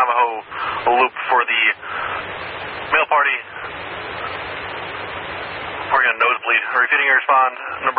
Navajo loop for the male party. We're going to nosebleed. Repeating your respond. Number